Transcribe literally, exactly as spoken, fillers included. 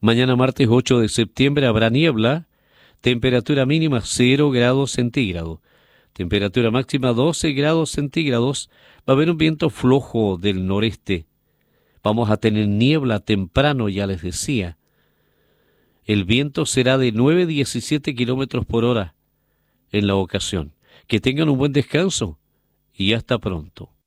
Mañana martes ocho de septiembre habrá niebla, temperatura mínima cero grados centígrados, temperatura máxima doce grados centígrados, va a haber un viento flojo del noreste, vamos a tener niebla temprano, ya les decía, el viento será de nueve a diecisiete kilómetros por hora en la ocasión. Que tengan un buen descanso y hasta pronto.